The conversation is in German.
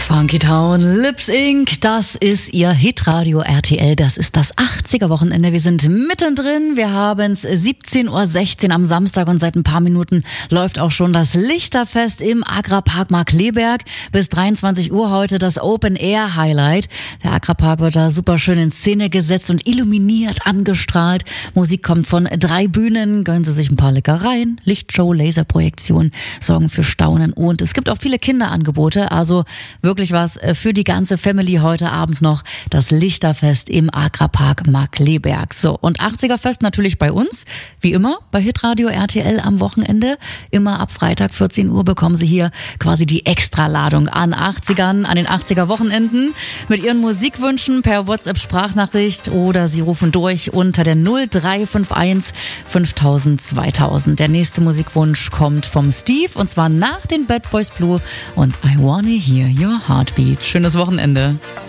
Funky Town, Lips Inc., das ist Ihr Hitradio RTL, das ist das 80er-Wochenende. Wir sind mittendrin, wir haben es 17.16 Uhr am Samstag und seit ein paar Minuten läuft auch schon das Lichterfest im Agrarpark Markkleeberg. Bis 23 Uhr heute das Open-Air-Highlight. Der Agrarpark wird da super schön in Szene gesetzt und illuminiert, angestrahlt. Musik kommt von 3 Bühnen, gönnen Sie sich ein paar Leckereien, Lichtshow, Laserprojektion, sorgen für Staunen und es gibt auch viele Kinderangebote, also wirklich was für die ganze Family heute Abend noch. Das Lichterfest im Agrarpark Markkleeberg. So, und 80er-Fest natürlich bei uns. Wie immer bei Hitradio RTL am Wochenende. Immer ab Freitag 14 Uhr bekommen Sie hier quasi die Extraladung an 80ern, an den 80er-Wochenenden. Mit Ihren Musikwünschen per WhatsApp-Sprachnachricht oder Sie rufen durch unter der 0351 5000 2000. Der nächste Musikwunsch kommt vom Steve und zwar nach den Bad Boys Blue und I Wanna Hear Your Heartbeat. Schönes Wochenende.